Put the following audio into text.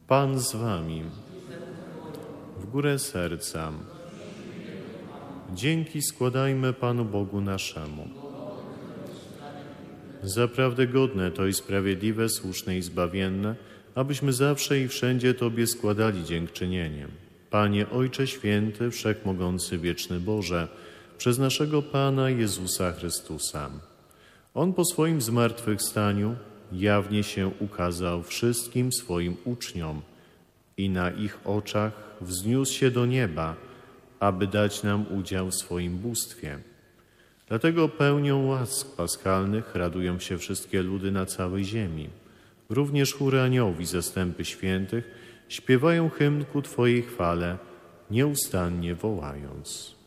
Pan z wami. W górę serca. Dzięki składajmy Panu Bogu naszemu. Zaprawdę godne to i sprawiedliwe, słuszne i zbawienne, abyśmy zawsze i wszędzie Tobie składali dziękczynienie. Panie Ojcze Święty, Wszechmogący, Wieczny Boże, przez naszego Pana Jezusa Chrystusa. On po swoim zmartwychwstaniu jawnie się ukazał wszystkim swoim uczniom i na ich oczach wzniósł się do nieba, aby dać nam udział w swoim bóstwie. Dlatego pełnią łask paschalnych radują się wszystkie ludy na całej ziemi. Również chóry aniołów i zastępy świętych śpiewają hymn ku Twojej chwale, nieustannie wołając.